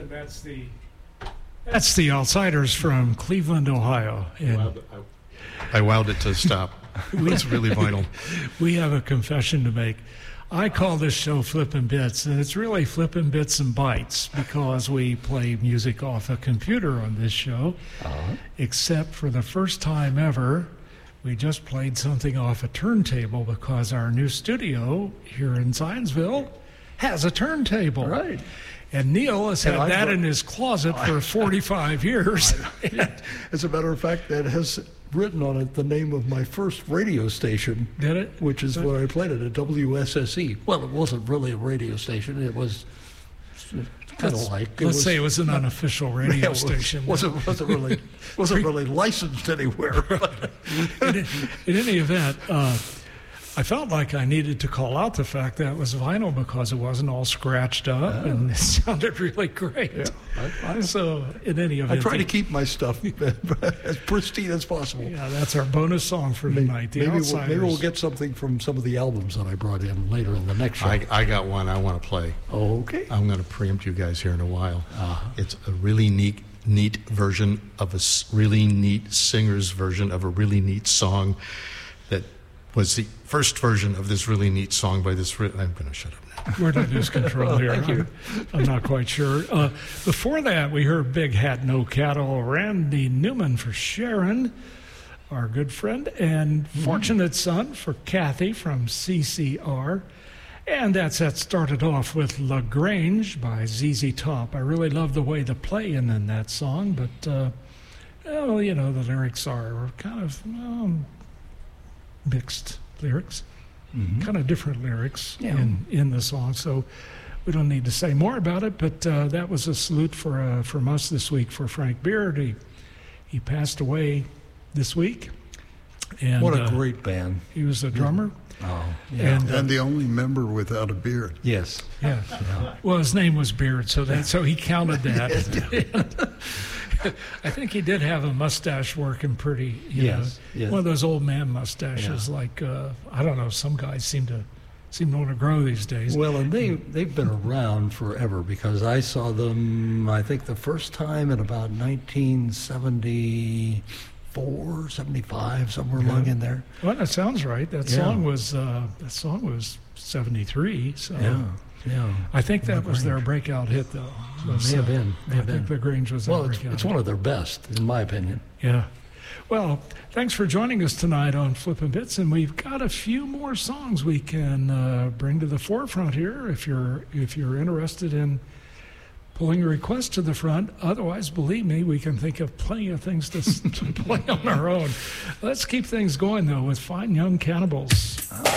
and that's the Outsiders from Cleveland, Ohio. And I wowed it to stop. It's really vinyl. we have a confession to make. I call this show Flippin' Bits, and it's really Flippin' Bits and Bytes because we play music off a computer on this show, except for the first time ever, we just played something off a turntable because our new studio here in Zionsville has a turntable. Right. And Neil has had that in his closet for 45 years. As a matter of fact, that has written on it the name of my first radio station. Did it? Which is where I played it at WSSE. Well, it wasn't really a radio station. It was kind of like... Let's say it was an unofficial radio station. Wasn't really licensed anywhere. in any event, I felt like I needed to call out the fact that it was vinyl because it wasn't all scratched up and it sounded really great. Yeah, so, in any event, I try to keep my stuff as pristine as possible. Yeah, that's our bonus song for tonight. Maybe we'll get something from some of the albums that I brought in later in the next show. I got one I want to play. Okay. I'm going to preempt you guys here in a while. It's a really neat version of a really neat singer's version of a really neat song that was the first version of this really neat song by this... I'm going to shut up now. We're not lose control here. Thank you. I'm not quite sure. Before that, we heard Big Hat, No Cattle, Randy Newman for Sharon, our good friend, and Fortunate Son for Kathy from CCR. And that set started off with La Grange by ZZ Top. I really love the way the play in that song, but, well, you know, the lyrics are kind of... mixed lyrics, kind of different lyrics in the song, so we don't need to say more about it, but that was a salute from us this week for Frank Beard. He passed away this week. And what a great band. He was a drummer. Oh, yeah. And the only member without a beard. Yes. Yeah. Well, his name was Beard, so he counted that. I think he did have a mustache working pretty, you know, one of those old man mustaches. Like I don't know, some guys seem to want to grow these days. Well, and they've been around forever because I saw them, I think, the first time in about 1974, 75, somewhere along in there. Well, that sounds right. That song was 73. So. Yeah, I think that was their breakout hit, though. May have been. I think The Grange was their breakout. It's one of their best, in my opinion. Yeah. Well, thanks for joining us tonight on Flippin' Bits, and we've got a few more songs we can bring to the forefront here if you're interested in pulling a request to the front. Otherwise, believe me, we can think of plenty of things to play on our own. Let's keep things going, though, with Fine Young Cannibals.